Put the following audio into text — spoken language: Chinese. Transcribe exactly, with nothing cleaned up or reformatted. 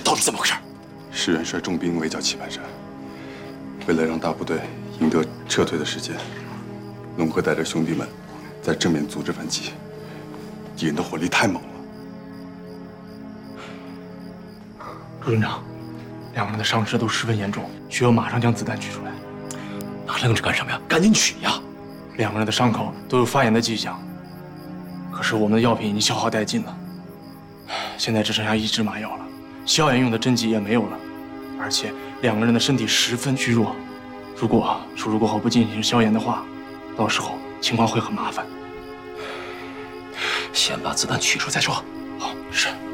到底怎么回事？ 石元帅重兵围剿棋盘山，为了让大部队赢得撤退的时间，龙哥带着兄弟们在正面阻止反击，敌人的火力太猛了。 朱军长，两个人的伤势都十分严重，需要马上将子弹取出来。 那愣着干什么呀？赶紧取呀！ 两个人的伤口都有发炎的迹象，可是我们的药品已经消耗殆尽了，现在只剩下一支麻药了，消炎用的针剂也没有了，而且两个人的身体十分虚弱，如果手术过后不进行消炎的话，到时候情况会很麻烦。 先把子弹取出再说。 好，是。